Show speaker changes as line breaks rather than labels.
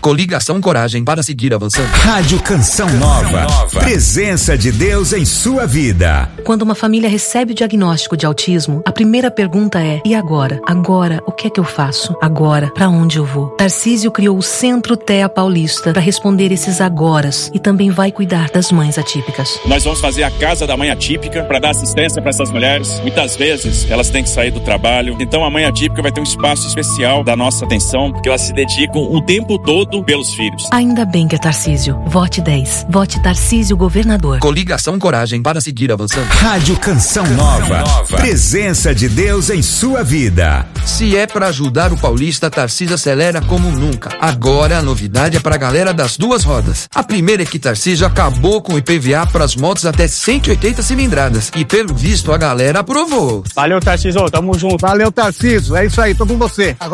Coligação Coragem para seguir avançando.
Rádio Canção Nova. Presença de Deus em sua vida.
Quando uma família recebe o diagnóstico de autismo, a primeira pergunta é: e agora? Agora, o que é que eu faço? Agora, para onde eu vou? Tarcísio criou o Centro TEA Paulista para responder esses agoras e também vai cuidar das mães atípicas.
Nós vamos fazer a Casa da Mãe Atípica para dar assistência para essas mulheres. Muitas vezes elas têm que sair do trabalho, então a mãe atípica vai ter um espaço especial da nossa atenção, porque elas se dedicam o tempo todo pelos filhos.
Ainda bem que é Tarcísio. Vote 10. Vote Tarcísio Governador.
Coligação Coragem para seguir avançando.
Rádio Canção Nova. Presença de Deus em sua vida.
Se é para ajudar o paulista, Tarcísio acelera como nunca. Agora a novidade é para a galera das duas rodas. A primeira é que Tarcísio acabou com o IPVA para as motos até 180 cilindradas. E pelo visto a galera aprovou.
Valeu, Tarcísio. Tamo junto.
Valeu, Tarcísio. É isso aí, tô com você.